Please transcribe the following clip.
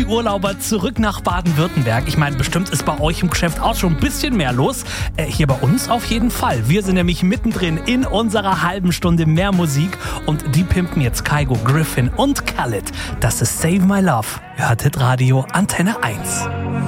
Urlauber zurück nach Baden-Württemberg. Ich meine, bestimmt ist bei euch im Geschäft auch schon ein bisschen mehr los. Hier bei uns auf jeden Fall. Wir sind nämlich mittendrin in unserer halben Stunde mehr Musik und die pimpen jetzt Kygo, Griffin und Khalid. Das ist Save My Love. Hört Hit Radio Antenne 1.